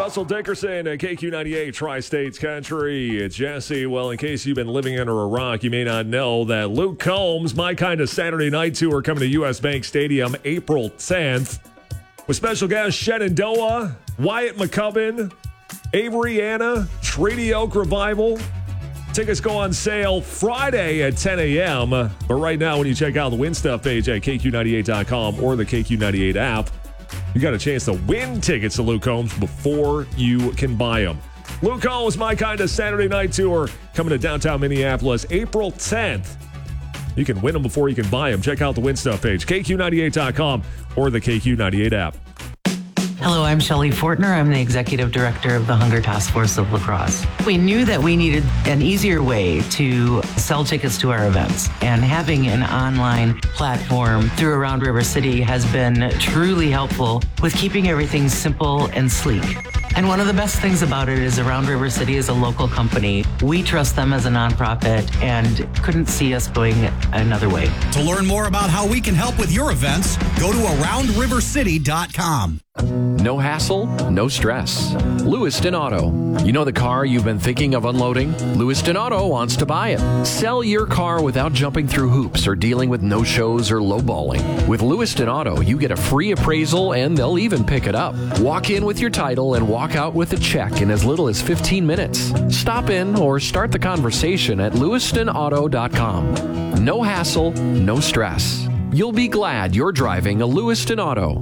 Russell Dickerson at KQ98 Tri-States Country. It's Jesse. Well, in case you've been living under a rock, you may not know that Luke Combs, My Kind of Saturday Night Tour, coming to U.S. Bank Stadium April 10th. With special guests Shenandoah, Wyatt McCubbin, Avery Anna, Treaty Oak Revival. Tickets go on sale Friday at 10 a.m. But right now, when you check out the Win Stuff page at KQ98.com or the KQ98 app, you got a chance to win tickets to Luke Combs before you can buy them. Luke Combs, My Kind of Saturday Night Tour, coming to downtown Minneapolis April 10th. You can win them before you can buy them. Check out the Win Stuff page, KQ98.com or the KQ98 app. Hello, I'm Shelley Fortner. I'm the Executive Director of the Hunger Task Force of La Crosse. We knew that we needed an easier way to sell tickets to our events, and having an online platform through Around River City has been truly helpful with keeping everything simple and sleek. And one of the best things about it is Around River City is a local company. We trust them as a nonprofit and couldn't see us going another way. To learn more about how we can help with your events, go to AroundRiverCity.com. No hassle, no stress. Lewiston Auto. You know the car you've been thinking of unloading? Lewiston Auto wants to buy it. Sell your car without jumping through hoops or dealing with no-shows or lowballing. With Lewiston Auto, you get a free appraisal and they'll even pick it up. Walk in with your title and walk out with a check in as little as 15 minutes. Stop in or start the conversation at lewistonauto.com. No hassle, no stress. You'll be glad you're driving a Lewiston Auto.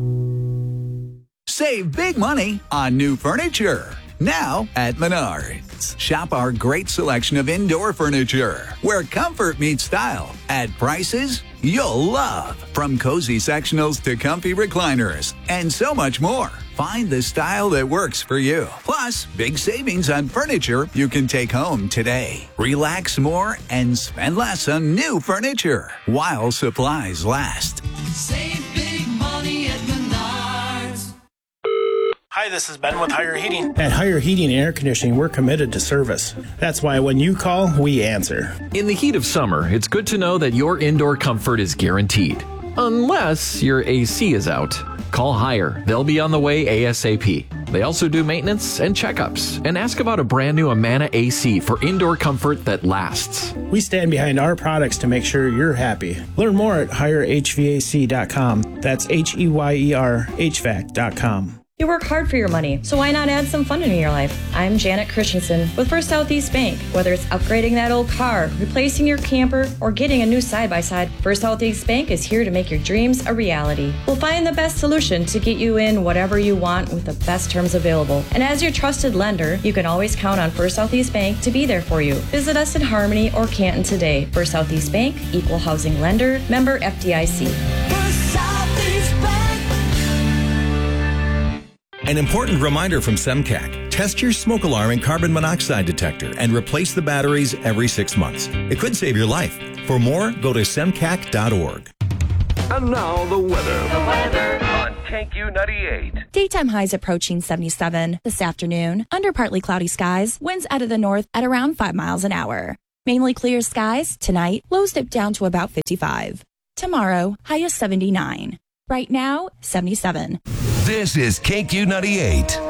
Save big money on new furniture. Now at Menards. Shop our great selection of indoor furniture, where comfort meets style, at prices you'll love. From cozy sectionals to comfy recliners, and so much more. Find the style that works for you. Plus, big savings on furniture you can take home today. Relax more and spend less on new furniture while supplies last. Save big money at Menards. Hi, this is Ben with Higher Heating. At Higher Heating and Air Conditioning, we're committed to service. That's why when you call, we answer. In the heat of summer, it's good to know that your indoor comfort is guaranteed. Unless your AC is out. Call Higher. They'll be on the way ASAP. They also do maintenance and checkups. And ask about a brand new Amana AC for indoor comfort that lasts. We stand behind our products to make sure you're happy. Learn more at HireHVAC.com. That's HEYER HVAC.com. You work hard for your money, so why not add some fun into your life? I'm Janet Christensen with First Southeast Bank. Whether it's upgrading that old car, replacing your camper, or getting a new side-by-side, First Southeast Bank is here to make your dreams a reality. We'll find the best solution to get you in whatever you want with the best terms available. And as your trusted lender, you can always count on First Southeast Bank to be there for you. Visit us in Harmony or Canton today. First Southeast Bank, Equal Housing Lender, member FDIC. First Southeast Bank. An important reminder from SEMCAC. Test your smoke alarm and carbon monoxide detector and replace the batteries every 6 months. It could save your life. For more, go to semcac.org. And now the weather. On KQ98. Daytime highs approaching 77 this afternoon. Under partly cloudy skies, winds out of the north at around 5 miles an hour. Mainly clear skies. Tonight, lows dip down to about 55. Tomorrow, high of 79. Right now, 77. This is KQ98.